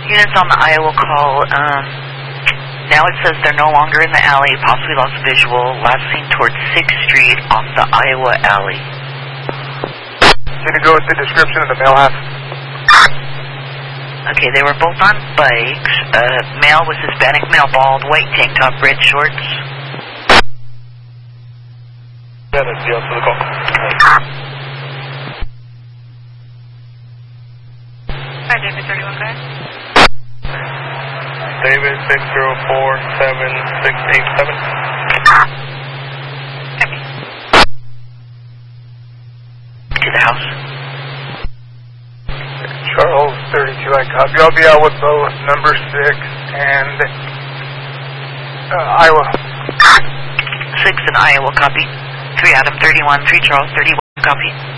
Units on the Iowa call. Now it says they're no longer in the alley, possibly lost visual, last seen towards 6th Street off the Iowa alley. Can you go with the description of the male half? Okay, they were both on bikes. Male was Hispanic, male bald, white tank top, red shorts. Yeah, that's the answer to the call. Hi, David 31 guys. David 6047687. Copy. To the house. Charles 32, I copy. I'll be out with both number 6 and Iowa. 6 in Iowa, copy. 3 Adam 31, 3 Charles 31, copy.